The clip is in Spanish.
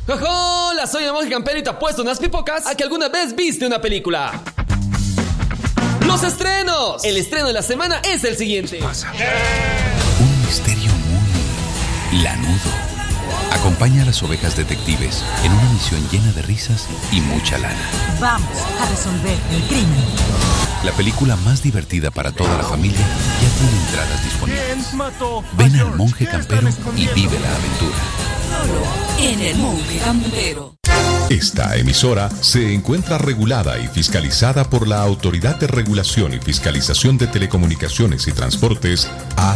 Hola, soy el monje campero y te apuesto unas pipocas a que alguna vez viste una película. ¡Los estrenos! El estreno de la semana es el siguiente. Un misterio muy lanudo acompaña a las ovejas detectives en una misión llena de risas y mucha lana. Vamos a resolver el crimen. La película más divertida para toda la familia ya tiene entradas disponibles. Ven al Monje Campero y vive la aventura. Solo en el Monje Campero. Esta emisora se encuentra regulada y fiscalizada por la Autoridad de Regulación y Fiscalización de Telecomunicaciones y Transportes,